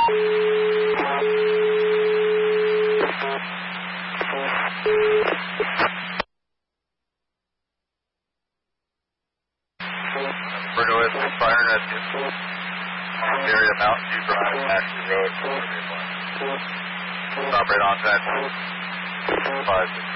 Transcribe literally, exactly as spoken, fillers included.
Virgo is fire and rescue. Area Mountain View Drive, Ashley Road. Operate on track. five six.